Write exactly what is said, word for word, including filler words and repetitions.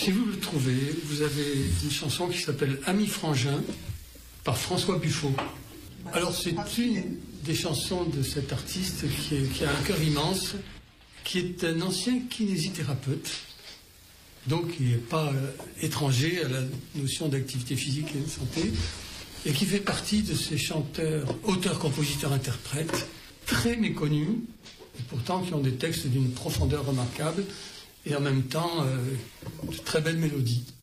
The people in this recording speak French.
si vous le trouvez, vous avez une chanson qui s'appelle Ami Frangin par François Buffo. Alors c'est une des chansons de cet artiste qui, est, qui a un cœur immense, qui est un ancien kinésithérapeute, donc il n'est pas euh, étranger à la notion d'activité physique et de santé, et qui fait partie de ces chanteurs, auteurs, compositeurs, interprètes, très méconnus, et pourtant qui ont des textes d'une profondeur remarquable, et en même temps euh, de très belles mélodies.